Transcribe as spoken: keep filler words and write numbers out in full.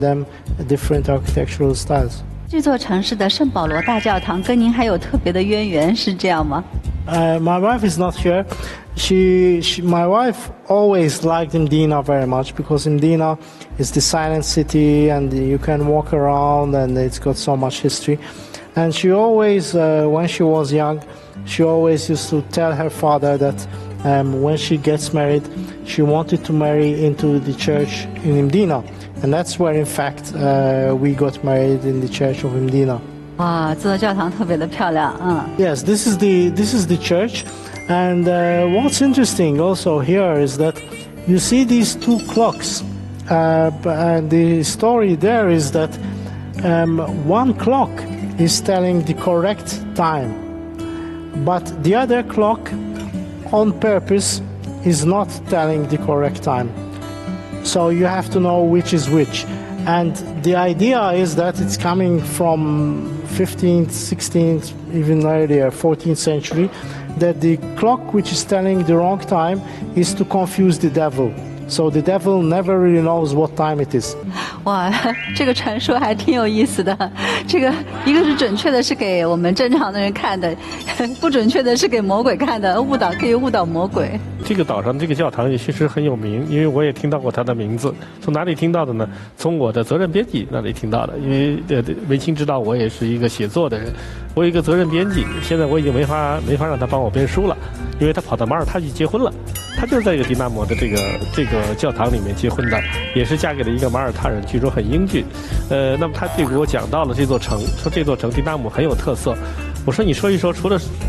them different architectural styles. 这座城市的圣保罗大教堂跟您还有特别的渊源，是这样吗？ Uh, my wife is not here. She, she, my wife always liked Mdina very much because Mdina is the silent city and you can walk around and it's got so much history. And she always, uh, when she was young, she always used to tell her father that um, when she gets married, she wanted to marry into the church in Mdina. And that's where, in fact, uh, we got married in the church of Mdina. 哇，这座教堂特别的漂亮，嗯。 Yes, this is the this is the church, and uh, what's interesting also here is that you see these two clocks, uh, and the story there is that um, one clock is telling the correct time, but the other clock, on purpose, is not telling the correct time. So you have to know which is which. And the idea is that it's coming from fifteenth, sixteenth, even earlier, fourteenth century, that the clock which is telling the wrong time is to confuse the devil. So the devil never really knows what time it is. 哇，这个传说还挺有意思的。这个一个是准确的，是给我们正常的人看的；不准确的是给魔鬼看的，误导可以误导魔鬼。 这个岛上这个教堂也确实很有名，因为我也听到过它的名字。从哪里听到的呢？从我的责任编辑那里听到的。因为呃，文清知道我也是一个写作的人，我有一个责任编辑，现在我已经没法没法让他帮我编书了，因为他跑到马耳他去结婚了。他就是在这个迪纳摩的这个这个教堂里面结婚的，也是嫁给了一个马耳他人，据说很英俊。呃，那么他就给我讲到了这座城，说这座城迪纳摩很有特色。我说你说一说，除了